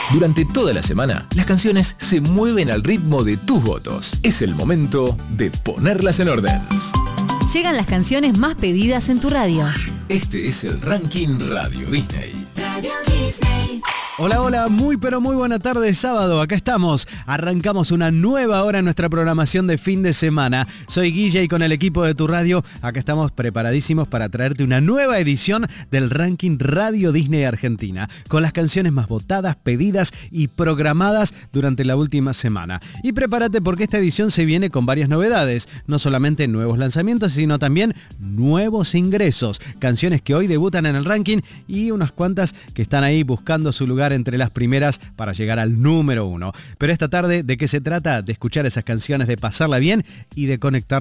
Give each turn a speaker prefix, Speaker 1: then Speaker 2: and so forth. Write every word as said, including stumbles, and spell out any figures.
Speaker 1: Durante toda la semana, las canciones se mueven al ritmo de tus votos. Es el momento de ponerlas en orden.
Speaker 2: Llegan las canciones más pedidas en tu radio.
Speaker 1: Este es el Ranking Radio Disney.
Speaker 2: Radio Disney.
Speaker 3: Hola, hola, muy pero muy buena tarde, sábado, acá estamos. Arrancamos una nueva hora en nuestra programación de fin de semana. Soy Guille y con el equipo de tu radio, acá estamos preparadísimos para traerte una nueva edición del Ranking Radio Disney Argentina, con las canciones más votadas, pedidas y programadas durante la última semana. Y prepárate porque esta edición se viene con varias novedades, no solamente nuevos lanzamientos, sino también nuevos ingresos, canciones que hoy debutan en el ranking y unas cuantas que están ahí buscando su lugar entre las primeras para llegar al número uno. Pero esta tarde, ¿de qué se trata? De escuchar esas canciones, de pasarla bien y de conectar